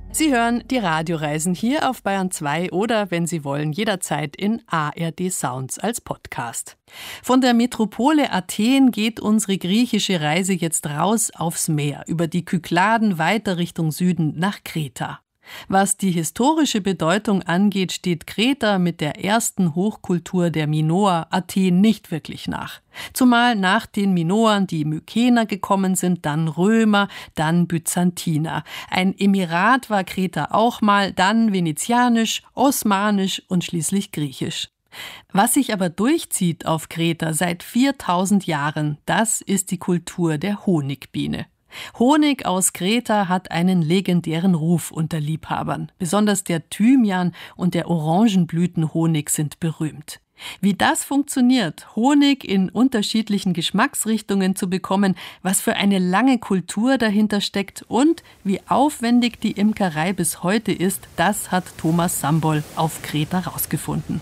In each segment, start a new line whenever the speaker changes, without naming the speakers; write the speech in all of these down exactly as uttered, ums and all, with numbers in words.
Sie hören die Radioreisen hier auf Bayern zwei oder, wenn Sie wollen, jederzeit in A R D Sounds als Podcast. Von der Metropole Athen geht unsere griechische Reise jetzt raus aufs Meer, über die Kykladen weiter Richtung Süden nach Kreta. Was die historische Bedeutung angeht, steht Kreta mit der ersten Hochkultur der Minoer Athen nicht wirklich nach. Zumal nach den Minoern die Mykener gekommen sind, dann Römer, dann Byzantiner. Ein Emirat war Kreta auch mal, dann venezianisch, osmanisch und schließlich griechisch. Was sich aber durchzieht auf Kreta seit viertausend Jahren, das ist die Kultur der Honigbiene. Honig aus Kreta hat einen legendären Ruf unter Liebhabern. Besonders der Thymian und der Orangenblütenhonig sind berühmt. Wie das funktioniert, Honig in unterschiedlichen Geschmacksrichtungen zu bekommen, was für eine lange Kultur dahinter steckt und wie aufwendig die Imkerei bis heute ist, das hat Thomas Sambol auf Kreta rausgefunden.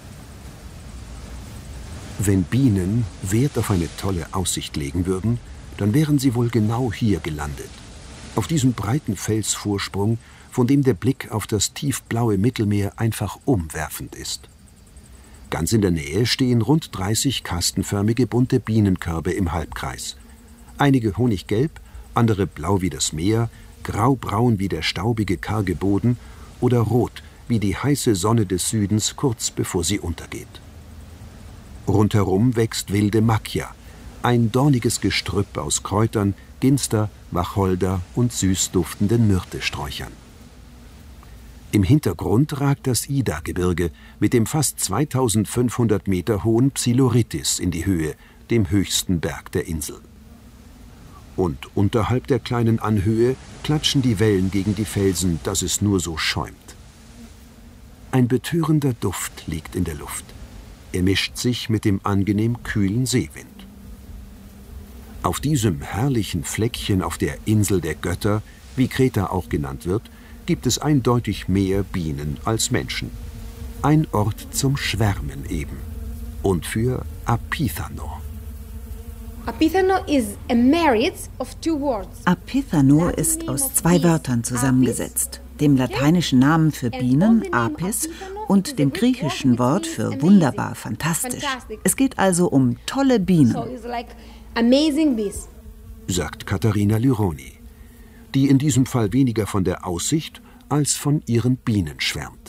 Wenn Bienen Wert auf eine tolle Aussicht legen würden, dann wären sie wohl genau hier gelandet. Auf diesem breiten Felsvorsprung, von dem der Blick auf das tiefblaue Mittelmeer einfach umwerfend ist. Ganz in der Nähe stehen rund dreißig kastenförmige bunte Bienenkörbe im Halbkreis. Einige honiggelb, andere blau wie das Meer, graubraun wie der staubige, karge Boden oder rot wie die heiße Sonne des Südens kurz bevor sie untergeht. Rundherum wächst wilde Macchia, ein dorniges Gestrüpp aus Kräutern, Ginster, Wacholder und süß duftenden Myrtesträuchern. Im Hintergrund ragt das Ida-Gebirge mit dem fast zweitausendfünfhundert Meter hohen Psilorítis in die Höhe, dem höchsten Berg der Insel. Und unterhalb der kleinen Anhöhe klatschen die Wellen gegen die Felsen, dass es nur so schäumt. Ein betörender Duft liegt in der Luft. Er mischt sich mit dem angenehm kühlen Seewind. Auf diesem herrlichen Fleckchen auf der Insel der Götter, wie Kreta auch genannt wird, gibt es eindeutig mehr Bienen als Menschen. Ein Ort zum Schwärmen eben. Und für Apithano.
Apithano is a marriage of two words.
Apithano ist aus zwei Wörtern zusammengesetzt. Dem lateinischen Namen für Bienen, Apis, und dem griechischen Wort für wunderbar, fantastisch. Es geht also um tolle Bienen.
Amazing bees,
sagt Katharina Lyroni, die in diesem Fall weniger von der Aussicht als von ihren Bienen schwärmt.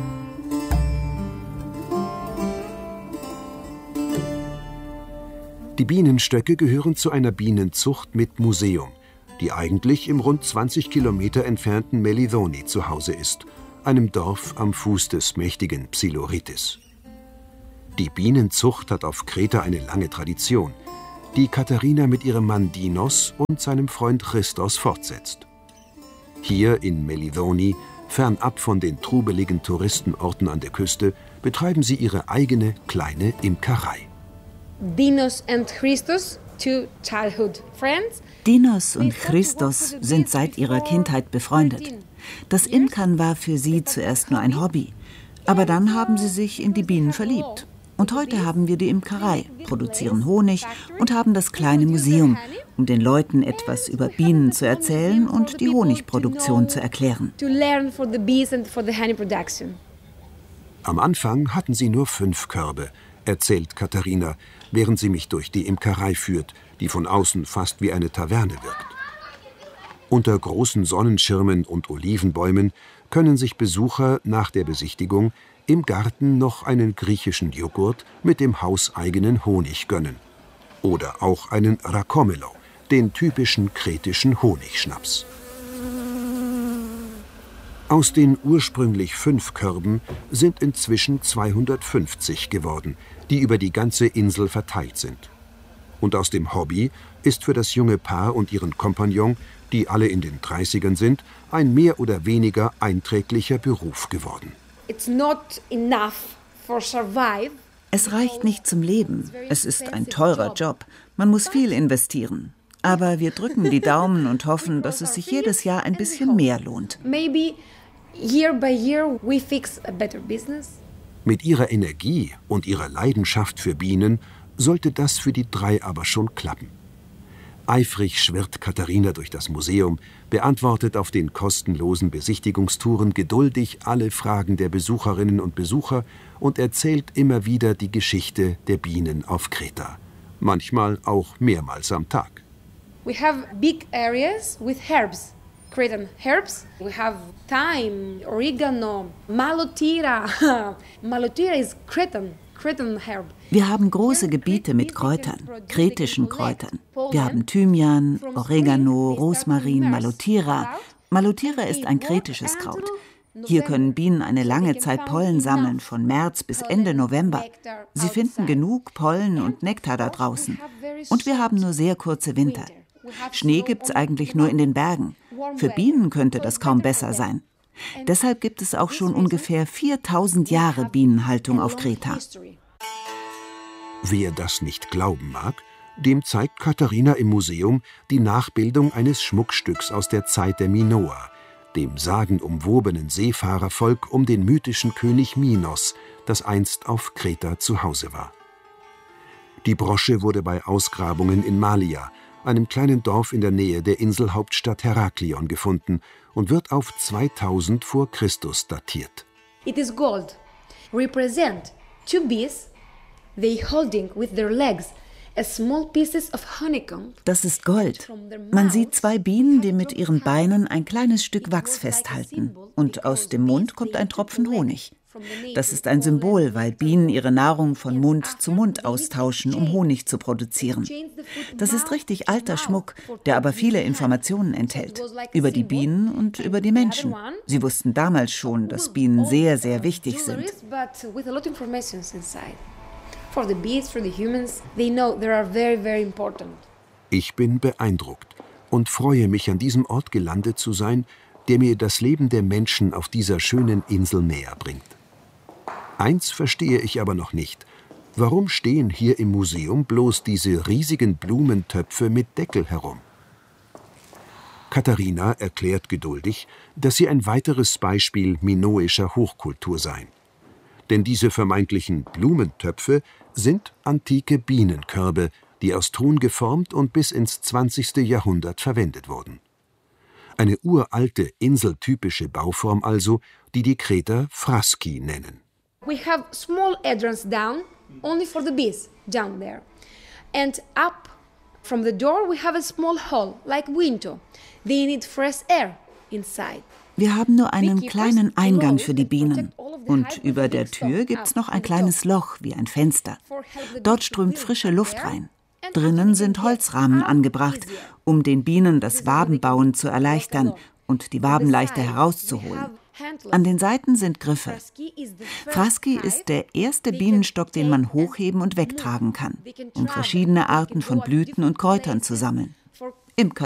Die Bienenstöcke gehören zu einer Bienenzucht mit Museum, die eigentlich im rund zwanzig Kilometer entfernten Melithoni zu Hause ist, einem Dorf am Fuß des mächtigen Psilorítis. Die Bienenzucht hat auf Kreta eine lange Tradition, die Katharina mit ihrem Mann Dinos und seinem Freund Christos fortsetzt. Hier in Melithoni, fernab von den trubeligen Touristenorten an der Küste, betreiben sie ihre eigene kleine Imkerei.
Dinos and Christos, two childhood friends.
Dinos und Christos sind seit ihrer Kindheit befreundet. Das Imkern war für sie zuerst nur ein Hobby, aber dann haben sie sich in die Bienen verliebt. Und heute haben wir die Imkerei, produzieren Honig und haben das kleine Museum, um den Leuten etwas über Bienen zu erzählen und die Honigproduktion zu erklären.
Am Anfang hatten sie nur fünf Körbe, erzählt Katharina, während sie mich durch die Imkerei führt, die von außen fast wie eine Taverne wirkt. Unter großen Sonnenschirmen und Olivenbäumen können sich Besucher nach der Besichtigung im Garten noch einen griechischen Joghurt mit dem hauseigenen Honig gönnen. Oder auch einen Rakomelo, den typischen kretischen Honigschnaps. Aus den ursprünglich fünf Körben sind inzwischen zweihundertfünfzig geworden, die über die ganze Insel verteilt sind. Und aus dem Hobby ist für das junge Paar und ihren Kompagnon, die alle in den dreißigern sind, ein mehr oder weniger einträglicher Beruf geworden.
It's not enough for survive.
Es reicht nicht zum Leben. Es ist ein teurer Job. Man muss viel investieren. Aber wir drücken die Daumen und hoffen, dass es sich jedes Jahr ein bisschen mehr lohnt.
Maybe year by year we fix a better business.
Mit ihrer Energie und ihrer Leidenschaft für Bienen sollte das für die drei aber schon klappen. Eifrig schwirrt Katharina durch das Museum, beantwortet auf den kostenlosen Besichtigungstouren geduldig alle Fragen der Besucherinnen und Besucher und erzählt immer wieder die Geschichte der Bienen auf Kreta. Manchmal auch mehrmals am Tag.
We have big areas with herbs, Cretan herbs. We have thyme, oregano, malotira. Malotira is Cretan, Cretan herb.
Wir haben große Gebiete mit Kräutern, kretischen Kräutern. Wir haben Thymian, Oregano, Rosmarin, Malotira. Malotira ist ein kretisches Kraut. Hier können Bienen eine lange Zeit Pollen sammeln, von März bis Ende November. Sie finden genug Pollen und Nektar da draußen. Und wir haben nur sehr kurze Winter. Schnee gibt's eigentlich nur in den Bergen. Für Bienen könnte das kaum besser sein. Deshalb gibt es auch schon ungefähr viertausend Jahre Bienenhaltung auf Kreta.
Wer das nicht glauben mag, dem zeigt Katharina im Museum die Nachbildung eines Schmuckstücks aus der Zeit der Minoer, dem sagenumwobenen Seefahrervolk um den mythischen König Minos, das einst auf Kreta zu Hause war. Die Brosche wurde bei Ausgrabungen in Malia, einem kleinen Dorf in der Nähe der Inselhauptstadt Heraklion, gefunden und wird auf zweitausend vor Christus datiert.
It is gold. Represent two bees, they holding with their legs a small pieces of honeycomb.
Das ist Gold. Man sieht zwei Bienen, die mit ihren Beinen ein kleines Stück Wachs festhalten. Und aus dem Mund kommt ein Tropfen Honig. Das ist ein Symbol, weil Bienen ihre Nahrung von Mund zu Mund austauschen, um Honig zu produzieren. Das ist richtig alter Schmuck, der aber viele Informationen enthält. Über die Bienen und über die Menschen. Sie wussten damals schon, dass Bienen sehr, sehr wichtig sind.
Ich bin beeindruckt und freue mich, an diesem Ort gelandet zu sein, der mir das Leben der Menschen auf dieser schönen Insel näher bringt. Eins verstehe ich aber noch nicht. Warum stehen hier im Museum bloß diese riesigen Blumentöpfe mit Deckel herum? Katharina erklärt geduldig, dass sie ein weiteres Beispiel minoischer Hochkultur seien. Denn diese vermeintlichen Blumentöpfe sind antike Bienenkörbe, die aus Ton geformt und bis ins zwanzigste Jahrhundert verwendet wurden. Eine uralte, inseltypische Bauform also, die die Kreter Fraski nennen.
We have small entrance down, only for the bees, down there. And up from the door we have a small hall, like window. They need fresh air inside.
Wir haben nur einen kleinen Eingang für die Bienen. Und über der Tür gibt's noch ein kleines Loch wie ein Fenster. Dort strömt frische Luft rein. Drinnen sind Holzrahmen angebracht, um den Bienen das Wabenbauen zu erleichtern und die Waben leichter herauszuholen. An den Seiten sind Griffe. Fraski ist der erste Bienenstock, den man hochheben und wegtragen kann, um verschiedene Arten von Blüten und Kräutern zu sammeln. Imker